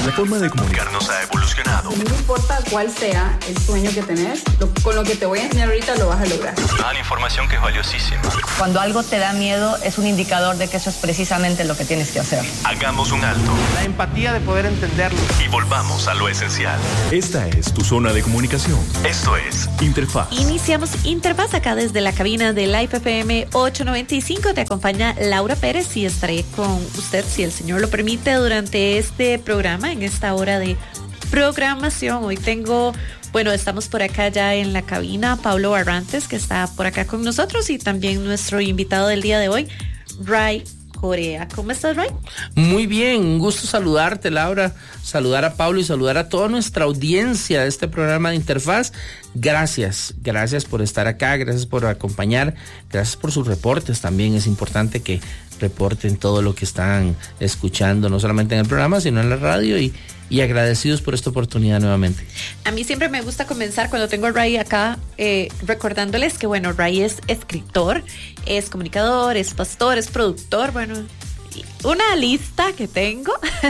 La forma de comunicarnos ha evolucionado. No importa cuál sea el sueño que tenés, con lo que te voy a enseñar ahorita lo vas a lograr. La información que es valiosísima. Cuando algo te da miedo es un indicador de que eso es precisamente lo que tienes que hacer. Hagamos un alto. La empatía de poder entenderlo. Y volvamos a lo esencial. Esta es tu zona de comunicación. Esto es Interfaz. Iniciamos Interfaz acá desde la cabina de Life FM 895. Te acompaña Laura Pérez y estaré con usted, si el Señor lo permite, durante este programa, en esta hora de programación. Hoy estamos por acá ya en la cabina, Pablo Barrantes, que está por acá con nosotros, y también nuestro invitado del día de hoy, Ray Corea. ¿Cómo estás, Ray? Muy bien, un gusto saludarte, Laura, saludar a Pablo y saludar a toda nuestra audiencia de este programa de Interfaz. Gracias por estar acá, gracias por acompañar, gracias por sus reportes. También es importante que reporten todo lo que están escuchando, no solamente en el programa, sino en la radio, y agradecidos por esta oportunidad nuevamente. A mí siempre me gusta comenzar cuando tengo a Ray acá, recordándoles que, Ray es escritor, es comunicador, es pastor, es productor, una lista que tengo,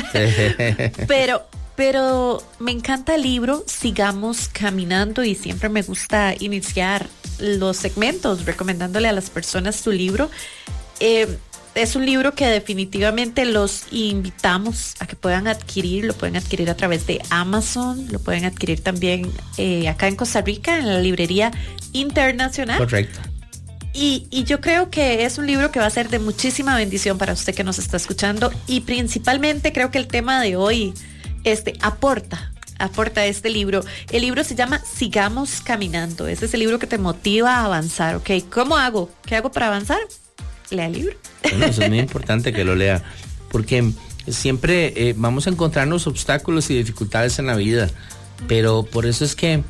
pero me encanta el libro Sigamos Caminando, y siempre me gusta iniciar los segmentos recomendándole a las personas su libro. Es un libro que definitivamente los invitamos a que puedan adquirir. Lo pueden adquirir a través de Amazon, lo pueden adquirir también acá en Costa Rica, en la librería internacional. Correcto. Y yo creo que es un libro que va a ser de muchísima bendición para usted que nos está escuchando, y principalmente creo que el tema de hoy aporta este libro. El libro se llama Sigamos Caminando. Ese es el libro que te motiva a avanzar, ¿ok? ¿Cómo hago? ¿Qué hago para avanzar? Lea el libro. Bueno, eso es muy importante que lo lea, porque siempre vamos a encontrarnos obstáculos y dificultades en la vida, pero por eso es que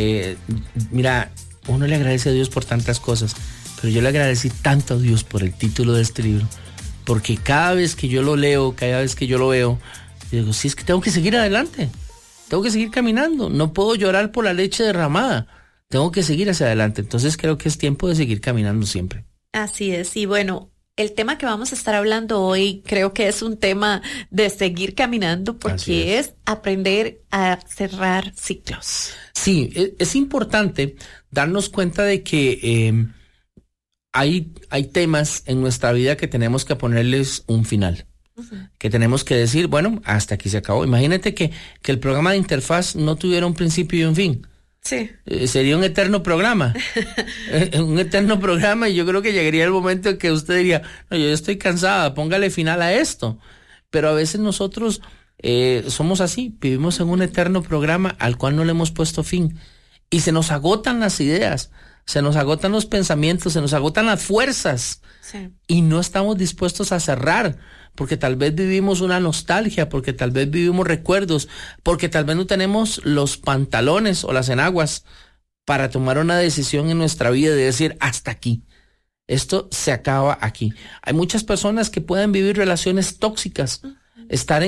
uno le agradece a Dios por tantas cosas, pero yo le agradecí tanto a Dios por el título de este libro, porque cada vez que yo lo leo, cada vez que yo lo veo, yo digo, sí, es que tengo que seguir adelante, tengo que seguir caminando, no puedo llorar por la leche derramada, tengo que seguir hacia adelante. Entonces creo que es tiempo de seguir caminando siempre. Así es, y el tema que vamos a estar hablando hoy creo que es un tema de seguir caminando, porque es aprender a cerrar ciclos. Sí, es importante darnos cuenta de que hay temas en nuestra vida que tenemos que ponerles un final, que tenemos que decir, hasta aquí se acabó. Imagínate que el programa de Interfaz no tuviera un principio y un fin. Sí. Sería un eterno programa. Un eterno programa, y yo creo que llegaría el momento en que usted diría, no, yo estoy cansada, póngale final a esto. Pero a veces nosotros somos así, vivimos en un eterno programa al cual no le hemos puesto fin. Y se nos agotan las ideas, se nos agotan los pensamientos, se nos agotan las fuerzas. Sí. Y no estamos dispuestos a cerrar, porque tal vez vivimos una nostalgia, porque tal vez vivimos recuerdos, porque tal vez no tenemos los pantalones o las enaguas para tomar una decisión en nuestra vida de decir, hasta aquí, esto se acaba aquí. Hay muchas personas que pueden vivir relaciones tóxicas, estar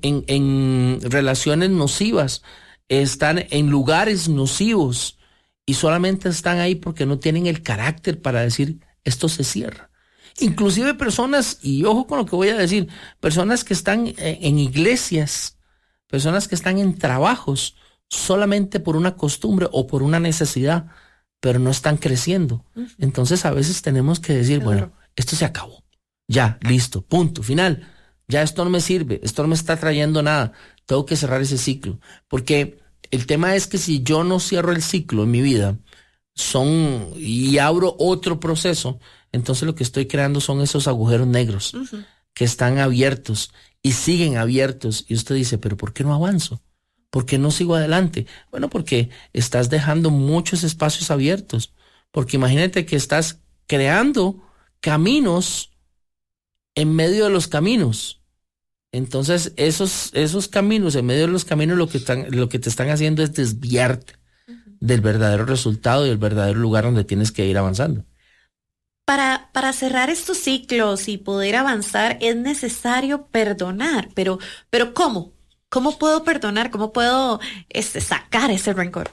en relaciones nocivas, están en lugares nocivos, y solamente están ahí porque no tienen el carácter para decir, esto se cierra. Inclusive personas, y ojo con lo que voy a decir, personas que están en iglesias, personas que están en trabajos solamente por una costumbre o por una necesidad, pero no están creciendo. Entonces a veces tenemos que decir, esto se acabó, ya, listo, punto, final, ya esto no me sirve, esto no me está trayendo nada, tengo que cerrar ese ciclo, porque el tema es que si yo no cierro el ciclo en mi vida, y abro otro proceso, entonces lo que estoy creando son esos agujeros negros que están abiertos y siguen abiertos. Y usted dice, pero ¿por qué no avanzo? ¿Por qué no sigo adelante? Porque estás dejando muchos espacios abiertos. Porque imagínate que estás creando caminos en medio de los caminos. Entonces esos caminos, en medio de los caminos, lo que te están haciendo es desviarte del verdadero resultado y el verdadero lugar donde tienes que ir avanzando. Para cerrar estos ciclos y poder avanzar es necesario perdonar, pero ¿cómo? ¿Cómo puedo perdonar? ¿Cómo puedo sacar ese rencor?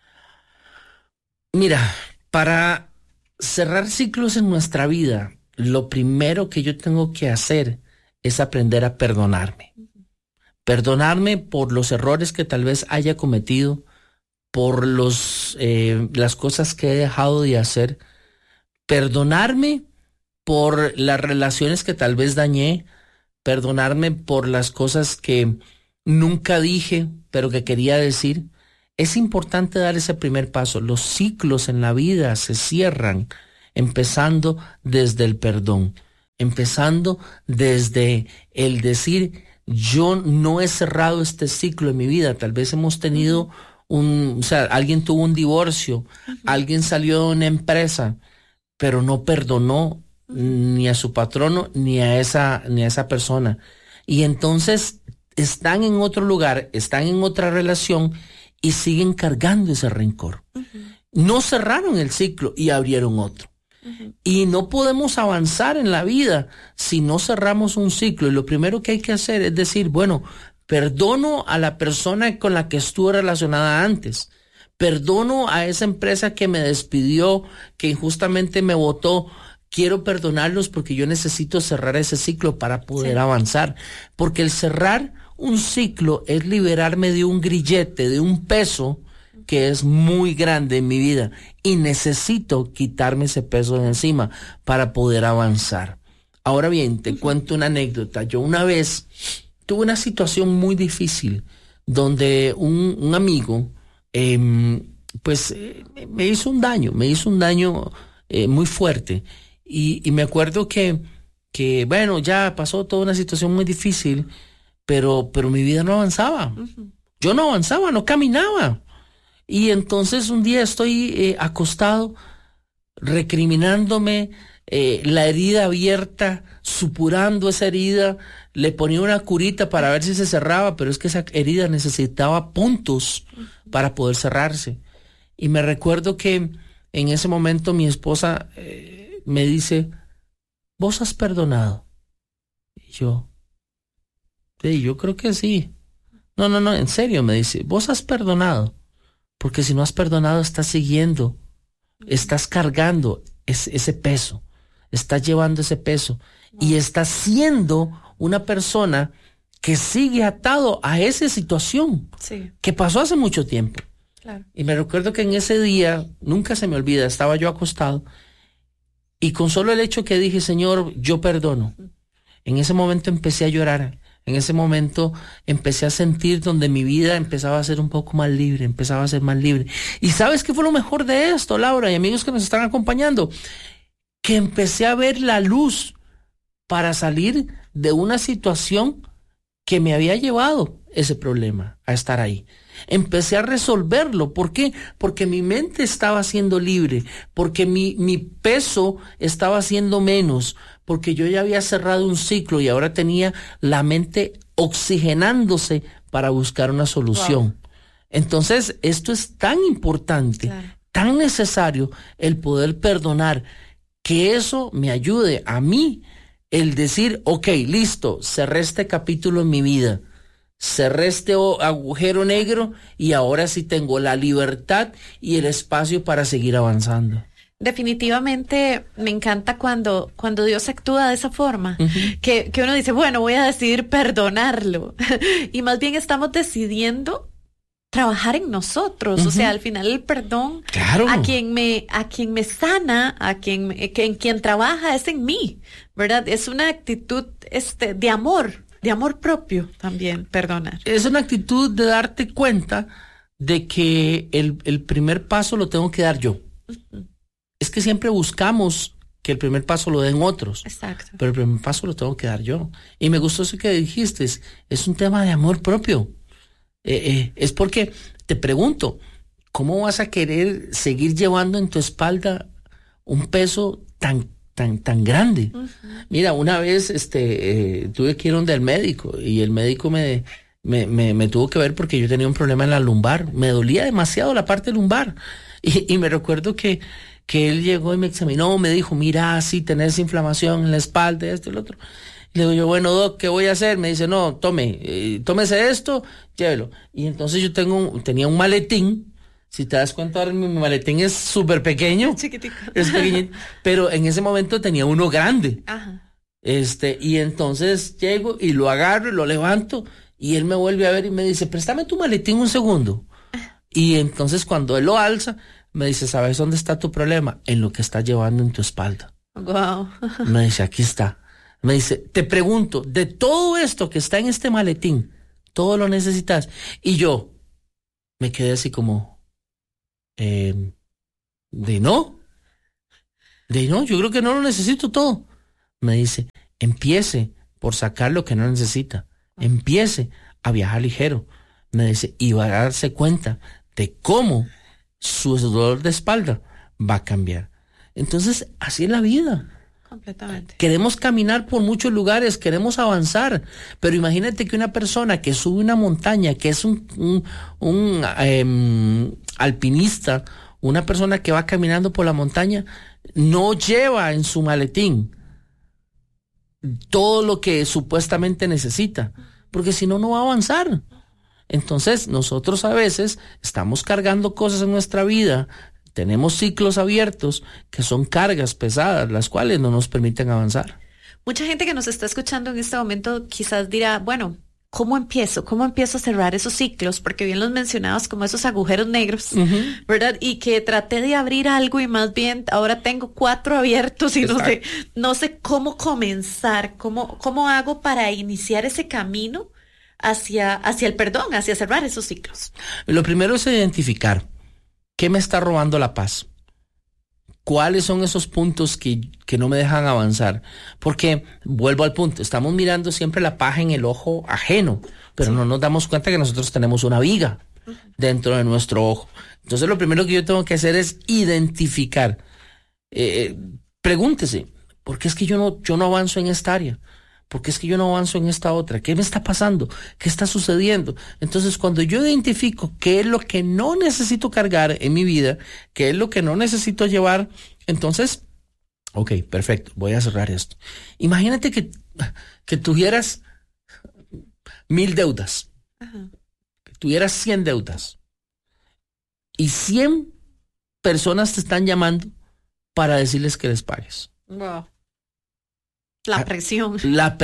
Mira, para cerrar ciclos en nuestra vida, lo primero que yo tengo que hacer es aprender a perdonarme. Perdonarme por los errores que tal vez haya cometido, por las cosas que he dejado de hacer. Perdonarme por las relaciones que tal vez dañé. Perdonarme por las cosas que nunca dije, pero que quería decir. Es importante dar ese primer paso. Los ciclos en la vida se cierran empezando desde el perdón, empezando desde el decir, yo no he cerrado este ciclo en mi vida. Tal vez hemos tenido alguien tuvo un divorcio, alguien salió de una empresa, pero no perdonó ni a su patrono ni a esa persona. Y entonces están en otro lugar, están en otra relación y siguen cargando ese rencor. No cerraron el ciclo y abrieron otro. Y no podemos avanzar en la vida si no cerramos un ciclo. Y lo primero que hay que hacer es decir, bueno, perdono a la persona con la que estuve relacionada antes. Perdono a esa empresa que me despidió, que injustamente me botó. Quiero perdonarlos porque yo necesito cerrar ese ciclo para poder avanzar. Porque el cerrar un ciclo es liberarme de un grillete, de un peso que es muy grande en mi vida y necesito quitarme ese peso de encima para poder avanzar. Ahora bien, te cuento una anécdota. Yo una vez tuve una situación muy difícil donde un amigo me hizo un daño muy fuerte y me acuerdo que bueno, ya pasó toda una situación muy difícil, pero mi vida no avanzaba. Yo no avanzaba, no caminaba. Y entonces un día estoy acostado, recriminándome, la herida abierta, supurando esa herida, le ponía una curita para ver si se cerraba, pero es que esa herida necesitaba puntos para poder cerrarse. Y me recuerdo que en ese momento mi esposa me dice, ¿vos has perdonado? Y yo creo que sí. No, en serio, me dice, ¿vos has perdonado? Porque si no has perdonado, estás siguiendo, estás cargando ese peso, estás llevando ese peso y estás siendo una persona que sigue atado a esa situación que pasó hace mucho tiempo. Claro. Y me recuerdo que en ese día, nunca se me olvida, estaba yo acostado y con solo el hecho que dije, Señor, yo perdono, en ese momento empecé a llorar. En ese momento empecé a sentir donde mi vida empezaba a ser un poco más libre, empezaba a ser más libre. ¿Y sabes qué fue lo mejor de esto, Laura y amigos que nos están acompañando? Que empecé a ver la luz para salir de una situación que me había llevado ese problema a estar ahí. Empecé a resolverlo. ¿Por qué? Porque mi mente estaba siendo libre, porque mi peso estaba siendo menos, porque yo ya había cerrado un ciclo y ahora tenía la mente oxigenándose para buscar una solución. Wow. Entonces, esto es tan importante, tan necesario, el poder perdonar, que eso me ayude a mí, el decir, ok, listo, cerré este capítulo en mi vida, cerré este agujero negro y ahora sí tengo la libertad y el espacio para seguir avanzando. Definitivamente me encanta cuando Dios actúa de esa forma, que uno dice, bueno, voy a decidir perdonarlo y más bien estamos decidiendo trabajar en nosotros. O sea, al final el perdón, a quien me sana, en quien trabaja es en mí, ¿verdad? Es una actitud de amor propio también, perdonar. Es una actitud de darte cuenta de que el primer paso lo tengo que dar yo. Es que siempre buscamos que el primer paso lo den otros. Exacto. Pero el primer paso lo tengo que dar yo. Y me gustó eso que dijiste, es un tema de amor propio. Es porque te pregunto, ¿cómo vas a querer seguir llevando en tu espalda un peso tan grande? Mira, una vez tuve que ir donde el médico y el médico me tuvo que ver porque yo tenía un problema en la lumbar. Me dolía demasiado la parte lumbar. Y me recuerdo que él llegó y me examinó, me dijo, mira, sí, tenés inflamación en la espalda, esto y lo otro. Le digo yo, bueno, doc, ¿qué voy a hacer? Me dice, no, tómese esto, llévelo. Y entonces yo tenía un maletín. Si te das cuenta, ahora mi maletín es súper pequeño. Chiquitico. Es pequeñito. Pero en ese momento tenía uno grande. Ajá. Y entonces llego y lo agarro y lo levanto y él me vuelve a ver y me dice, préstame tu maletín un segundo. Y entonces cuando él lo alza, me dice, ¿sabes dónde está tu problema? En lo que estás llevando en tu espalda. Wow. Me dice, aquí está. Me dice, te pregunto, de todo esto que está en este maletín, ¿todo lo necesitas? Y yo me quedé así como, de no, yo creo que no lo necesito todo. Me dice, empiece por sacar lo que no necesita. Empiece a viajar ligero. Me dice, y va a darse cuenta de cómo su dolor de espalda va a cambiar. Entonces, así es la vida. Completamente. Queremos caminar por muchos lugares, queremos avanzar, pero imagínate que una persona que sube una montaña, que es un alpinista, una persona que va caminando por la montaña, no lleva en su maletín todo lo que supuestamente necesita, porque si no, no va a avanzar. Entonces, nosotros a veces estamos cargando cosas en nuestra vida, tenemos ciclos abiertos que son cargas pesadas, las cuales no nos permiten avanzar. Mucha gente que nos está escuchando en este momento quizás dirá, bueno, ¿cómo empiezo? ¿Cómo empiezo a cerrar esos ciclos? Porque bien los mencionabas como esos agujeros negros, ¿verdad? Y que traté de abrir algo y más bien ahora tengo 4 abiertos y no sé cómo comenzar, cómo hago para iniciar ese camino hacia el perdón, hacia cerrar esos ciclos. Lo primero es identificar qué me está robando la paz. ¿Cuáles son esos puntos que no me dejan avanzar? Porque, vuelvo al punto, estamos mirando siempre la paja en el ojo ajeno, pero no nos damos cuenta que nosotros tenemos una viga dentro de nuestro ojo. Entonces, lo primero que yo tengo que hacer es identificar. Pregúntese, ¿por qué es que yo no avanzo en esta área? ¿Por qué es que yo no avanzo en esta otra? ¿Qué me está pasando? ¿Qué está sucediendo? Entonces, cuando yo identifico qué es lo que no necesito cargar en mi vida, qué es lo que no necesito llevar, entonces, ok, perfecto, voy a cerrar esto. Imagínate que tuvieras 1000 deudas, que tuvieras 100 deudas y 100 personas te están llamando para decirles que les pagues. Wow. La presión. La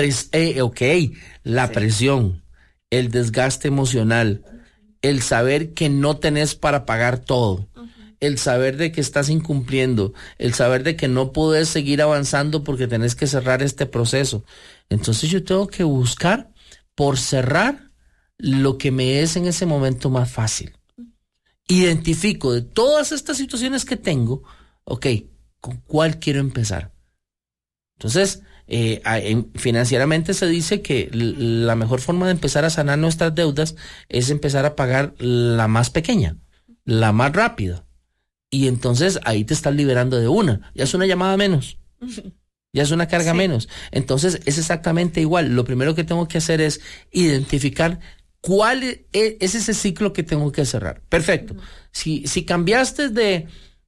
presión, el desgaste emocional, el saber que no tenés para pagar todo, el saber de que estás incumpliendo, el saber de que no podés seguir avanzando porque tenés que cerrar este proceso. Entonces yo tengo que buscar por cerrar lo que me es en ese momento más fácil. Identifico de todas estas situaciones que tengo, ok, ¿con cuál quiero empezar? Entonces, financieramente se dice que la mejor forma de empezar a sanar nuestras deudas es empezar a pagar la más pequeña, la más rápida. Y entonces ahí te estás liberando de una. Ya es una llamada menos. Ya es una carga menos. Entonces es exactamente igual. Lo primero que tengo que hacer es identificar cuál es ese ciclo que tengo que cerrar. Perfecto. Si cambiaste de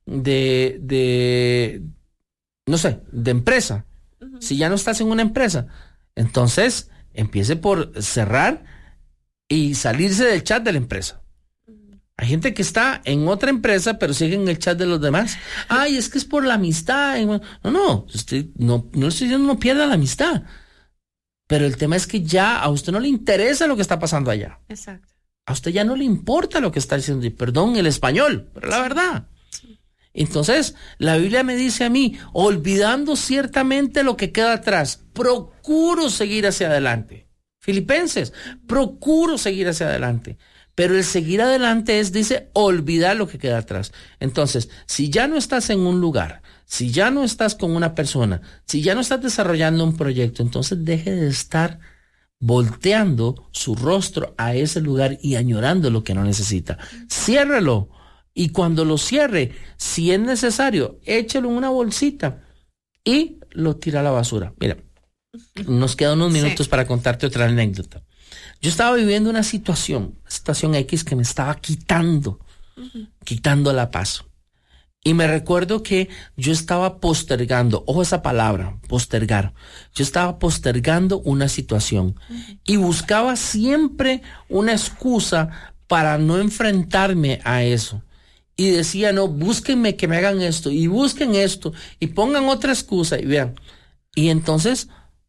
empresa, si ya no estás en una empresa, entonces empiece por cerrar y salirse del chat de la empresa. Hay gente que está en otra empresa, pero sigue en el chat de los demás. Ay, es que es por la amistad. No estoy diciendo no pierda la amistad. Pero el tema es que ya a usted no le interesa lo que está pasando allá. Exacto. A usted ya no le importa lo que está diciendo. Perdón el español, pero la verdad. Entonces, la Biblia me dice a mí, olvidando ciertamente lo que queda atrás, procuro seguir hacia adelante. Filipenses, procuro seguir hacia adelante. Pero el seguir adelante dice, olvidar lo que queda atrás. Entonces, si ya no estás en un lugar, si ya no estás con una persona, si ya no estás desarrollando un proyecto, entonces deje de estar volteando su rostro a ese lugar y añorando lo que no necesita. Ciérrelo. Y cuando lo cierre, si es necesario, échelo en una bolsita y lo tira a la basura. Mira, nos quedan unos minutos para contarte otra anécdota. Yo estaba viviendo una situación X que me estaba quitando la paz. Y me recuerdo que yo estaba postergando, ojo esa palabra, postergar. Yo estaba postergando una situación y buscaba siempre una excusa para no enfrentarme a eso. Y decía, no, búsquenme que me hagan esto, y busquen esto, y pongan otra excusa, y vean. Y entonces,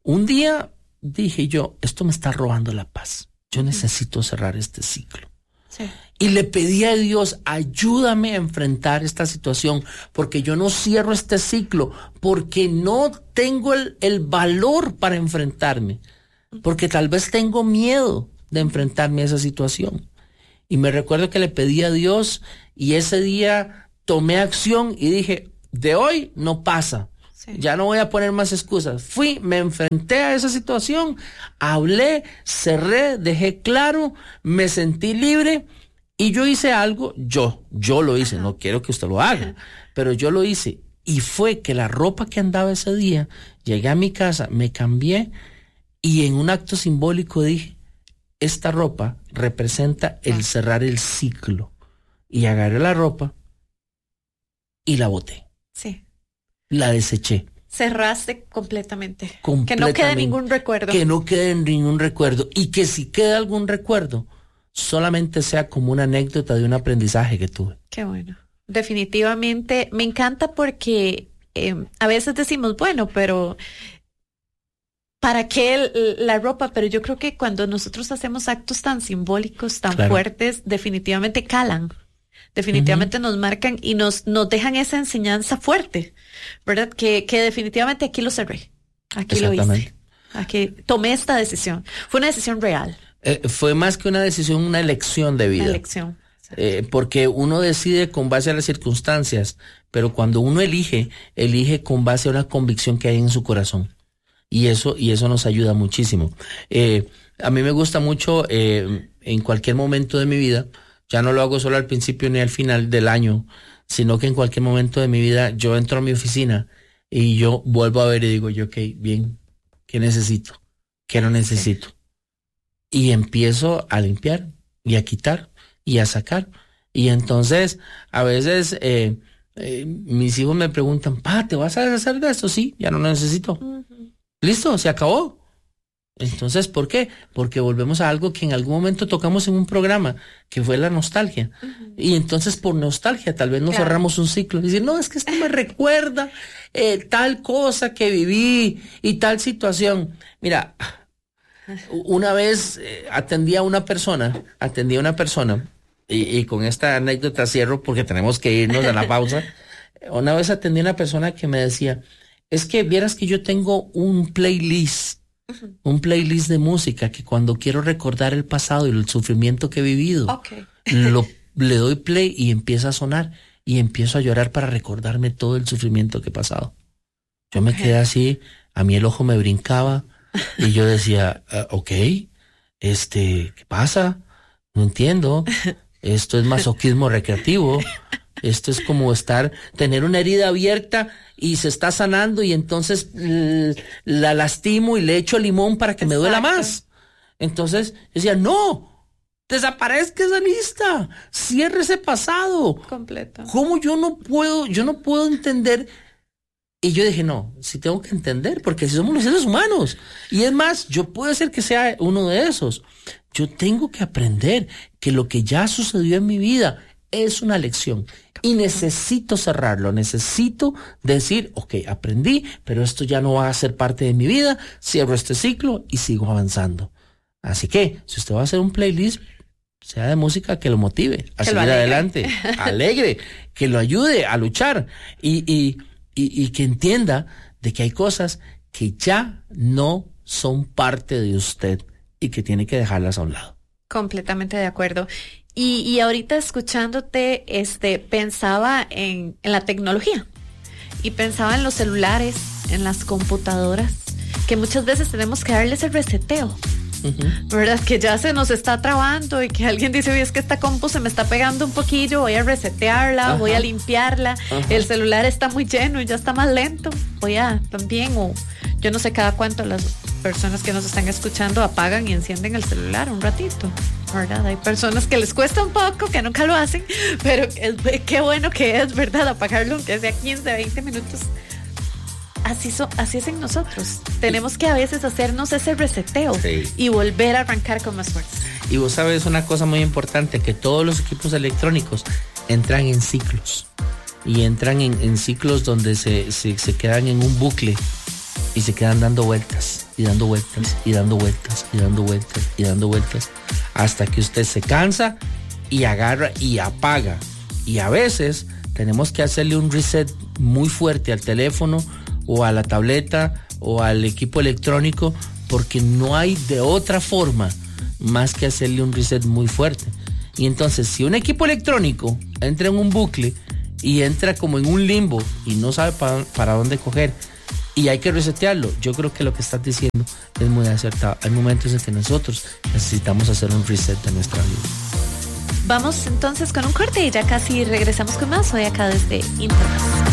Un día dije yo, esto me está robando la paz. Yo necesito cerrar este ciclo. Sí. Y le pedí a Dios, ayúdame a enfrentar esta situación, porque yo no cierro este ciclo, porque no tengo el valor para enfrentarme, porque tal vez tengo miedo de enfrentarme a esa situación. Y me recuerdo que le pedí a Dios y ese día tomé acción y dije, de hoy no pasa. Sí. Ya no voy a poner más excusas. Fui, me enfrenté a esa situación, hablé, cerré, dejé claro, me sentí libre y yo hice algo, yo lo hice, no quiero que usted lo haga, pero yo lo hice. Y fue que la ropa que andaba ese día, llegué a mi casa, me cambié y en un acto simbólico dije, esta ropa representa el cerrar el ciclo. Y agarré la ropa y la boté. Sí. La deseché. Cerraste completamente. Que no quede ningún recuerdo. Que no quede ningún recuerdo. Y que si queda algún recuerdo, solamente sea como una anécdota de un aprendizaje que tuve. Qué bueno. Definitivamente me encanta porque a veces decimos, bueno, pero ¿para qué la ropa? Pero yo creo que cuando nosotros hacemos actos tan simbólicos, tan fuertes, definitivamente calan. Definitivamente nos marcan y nos dejan esa enseñanza fuerte, ¿verdad? Que definitivamente aquí lo cerré. Aquí lo hice. Aquí tomé esta decisión. Fue una decisión real. Fue más que una decisión, una elección de vida. Una elección. Porque uno decide con base a las circunstancias, pero cuando uno elige con base a una convicción que hay en su corazón. Y eso nos ayuda muchísimo. A mí me gusta mucho en cualquier momento de mi vida, ya no lo hago solo al principio ni al final del año, sino que en cualquier momento de mi vida yo entro a mi oficina y yo vuelvo a ver y digo yo, ok, bien, ¿qué necesito? ¿Qué no necesito? Y empiezo a limpiar y a quitar y a sacar. Y entonces a veces mis hijos me preguntan, ¿te vas a deshacer de esto? Sí, ya no lo necesito. Listo, se acabó. Entonces, ¿por qué? Porque volvemos a algo que en algún momento tocamos en un programa, que fue la nostalgia. Y entonces por nostalgia tal vez nos cerramos un ciclo. Y decir, no, es que esto me recuerda tal cosa que viví y tal situación. Mira, una vez atendí a una persona y con esta anécdota cierro porque tenemos que irnos a la pausa. Una vez atendí a una persona que me decía, es que vieras que yo tengo un playlist de música que cuando quiero recordar el pasado y el sufrimiento que he vivido, le doy play y empieza a sonar y empiezo a llorar para recordarme todo el sufrimiento que he pasado. Yo me quedé así, a mí el ojo me brincaba y yo decía, ¿qué pasa? No entiendo. Esto es masoquismo recreativo. Esto es como tener una herida abierta y se está sanando y entonces la lastimo y le echo limón para que me duela más. Entonces decía, no, desaparezca esa lista, cierre ese pasado. Completo. ¿Cómo yo no puedo entender? Y yo dije, no, sí tengo que entender, porque si somos los seres humanos. Y es más, yo puedo ser que sea uno de esos. Yo tengo que aprender que lo que ya sucedió en mi vida es una lección y necesito cerrarlo, necesito decir, aprendí, pero esto ya no va a ser parte de mi vida, cierro este ciclo y sigo avanzando. Así que, si usted va a hacer un playlist, sea de música que lo motive a seguir adelante, alegre, que lo ayude a luchar y que entienda de que hay cosas que ya no son parte de usted y que tiene que dejarlas a un lado. Completamente de acuerdo. Y ahorita escuchándote, pensaba en la tecnología y pensaba en los celulares, en las computadoras, que muchas veces tenemos que darles el reseteo, ¿verdad? Que ya se nos está trabando y que alguien dice, oye, es que esta compu se me está pegando un poquillo, voy a resetearla, voy a limpiarla, el celular está muy lleno y ya está más lento, voy a también, yo no sé cada cuánto las personas que nos están escuchando apagan y encienden el celular un ratito, ¿verdad? Hay personas que les cuesta un poco, que nunca lo hacen, pero qué bueno que es, ¿verdad? Apagarlo aunque sea 15, 20 minutos. Así es en nosotros. Tenemos que a veces hacernos ese reseteo y volver a arrancar con más fuerza. Y vos sabes una cosa muy importante, que todos los equipos electrónicos entran en ciclos. Y entran en ciclos donde se quedan en un bucle y se quedan dando vueltas. y dando vueltas y dando vueltas y dando vueltas y dando vueltas hasta que usted se cansa y agarra y apaga. Y a veces tenemos que hacerle un reset muy fuerte al teléfono o a la tableta o al equipo electrónico, porque no hay de otra forma más que hacerle un reset muy fuerte. Y entonces, si un equipo electrónico entra en un bucle y entra como en un limbo y no sabe para dónde coger y hay que resetearlo, yo creo que lo que estás diciendo es muy acertado. Hay momentos en que nosotros necesitamos hacer un reset de nuestra vida. Vamos entonces con un corte y ya casi regresamos con más hoy acá desde Internet.